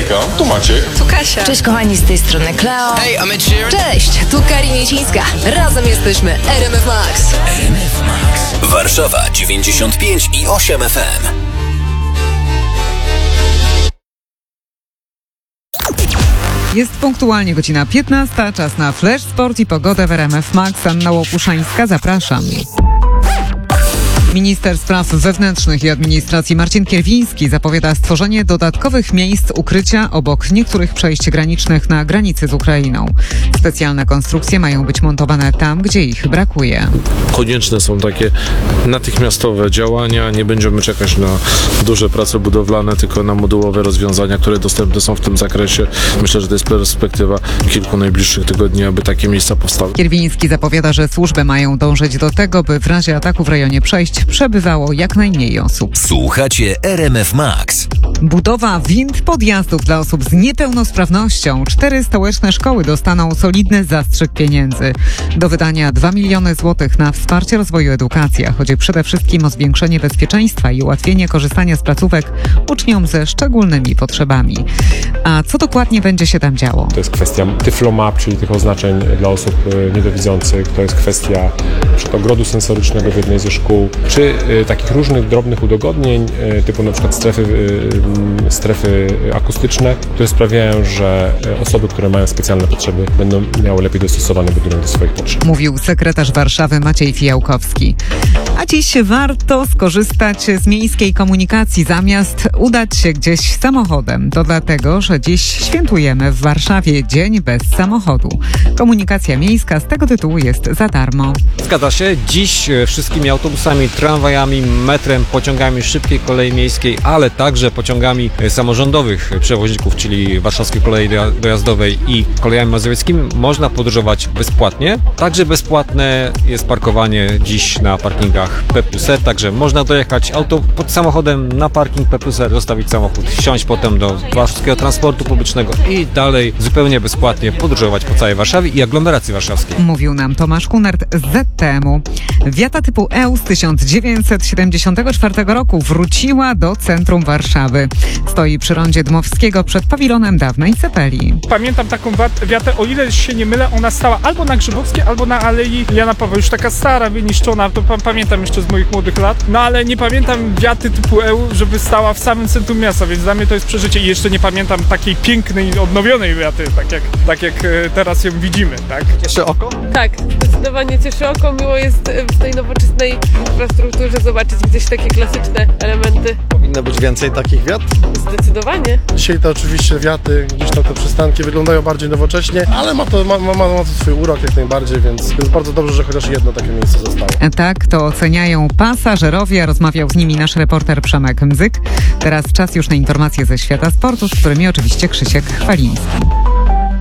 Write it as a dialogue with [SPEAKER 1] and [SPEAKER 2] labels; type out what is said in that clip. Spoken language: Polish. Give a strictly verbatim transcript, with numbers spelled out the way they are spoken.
[SPEAKER 1] Hejka, tu Maciek.
[SPEAKER 2] Tu Kasia.
[SPEAKER 3] Cześć kochani, z tej strony Kleo.
[SPEAKER 4] Hey, I'm Ed Sheeran.
[SPEAKER 2] Cześć, tu Karina Jecińska. Razem jesteśmy R M F Max.
[SPEAKER 4] R M F Max. Warszawa dziewięćdziesiąt pięć i osiem F M.
[SPEAKER 5] Jest punktualnie godzina piętnasta, czas na Flash Sport i pogodę w R M F Max. Anna Łopuszańska, zapraszam. Minister Spraw Wewnętrznych i Administracji Marcin Kierwiński zapowiada stworzenie dodatkowych miejsc ukrycia obok niektórych przejść granicznych na granicy z Ukrainą. Specjalne konstrukcje mają być montowane tam, gdzie ich brakuje.
[SPEAKER 6] Konieczne są takie natychmiastowe działania. Nie będziemy czekać na duże prace budowlane, tylko na modułowe rozwiązania, które dostępne są w tym zakresie. Myślę, że to jest perspektywa kilku najbliższych tygodni, aby takie miejsca powstały.
[SPEAKER 5] Kierwiński zapowiada, że służby mają dążyć do tego, by w razie ataku w rejonie przejść przebywało jak najmniej osób.
[SPEAKER 4] Słuchacie R M F Max.
[SPEAKER 5] Budowa wind podjazdów dla osób z niepełnosprawnością. Cztery stołeczne szkoły dostaną solidny zastrzyk pieniędzy. Do wydania dwa miliony złotych na wsparcie rozwoju edukacji. Chodzi przede wszystkim o zwiększenie bezpieczeństwa i ułatwienie korzystania z placówek uczniom ze szczególnymi potrzebami. A co dokładnie będzie się tam działo?
[SPEAKER 7] To jest kwestia Tyflomap, czyli tych oznaczeń dla osób niedowidzących. To jest kwestia ogrodu sensorycznego w jednej ze szkół, czy y, takich różnych drobnych udogodnień, y, typu na przykład strefy, y, strefy akustyczne, które sprawiają, że y, osoby, które mają specjalne potrzeby, będą miały lepiej dostosowany budynek do swoich potrzeb.
[SPEAKER 5] Mówił sekretarz Warszawy Maciej Fijałkowski. A dziś warto skorzystać z miejskiej komunikacji zamiast udać się gdzieś samochodem. To dlatego, że dziś świętujemy w Warszawie Dzień bez samochodu. Komunikacja miejska z tego tytułu jest za darmo.
[SPEAKER 8] Zgadza się. Dziś wszystkimi autobusami, tramwajami, metrem, pociągami szybkiej kolei miejskiej, ale także pociągami samorządowych przewoźników, czyli Warszawskiej Kolei Dojazdowej i kolejami mazowieckimi można podróżować bezpłatnie. Także bezpłatne jest parkowanie dziś na parkingach P plus R, także można dojechać auto pod samochodem na parking P plus R, zostawić samochód, wsiąść potem do warszawskiego transportu publicznego i dalej zupełnie bezpłatnie podróżować po całej Warszawie i aglomeracji warszawskiej.
[SPEAKER 5] Mówił nam Tomasz Kunert z Z T M-u. Wiata typu E z tysiąc dziewięćset siedemdziesiątego czwartego roku wróciła do centrum Warszawy. Stoi przy rondzie Dmowskiego przed pawilonem dawnej Cepeli.
[SPEAKER 9] Pamiętam taką wiatę, o ile się nie mylę, ona stała albo na Grzybowskiej, albo na Alei Jana Pawła. Już taka stara, wyniszczona, to pa- pamiętam jeszcze z moich młodych lat. No ale nie pamiętam wiaty typu E, żeby stała w samym centrum miasta, więc dla mnie to jest przeżycie. I jeszcze nie pamiętam takiej pięknej, odnowionej wiaty, tak jak, tak jak teraz ją widzimy, tak?
[SPEAKER 8] Cieszy oko?
[SPEAKER 10] Tak, zdecydowanie cieszy oko. Miło jest w tej nowoczesnej infrastrukturze zobaczyć gdzieś takie klasyczne elementy.
[SPEAKER 11] Powinno być więcej takich wiat?
[SPEAKER 10] Zdecydowanie.
[SPEAKER 11] Dzisiaj to oczywiście wiaty, gdzieś tam te przystanki wyglądają bardziej nowocześnie, ale ma to, ma, ma, ma to swój urok jak najbardziej, więc jest bardzo dobrze, że chociaż jedno takie miejsce zostało.
[SPEAKER 5] Tak, to oceniają pasażerowie. Rozmawiał z nimi nasz reporter Przemek Mzyk. Teraz czas już na informacje ze świata sportu, z którymi oczywiście Krzysiek Chwaliński.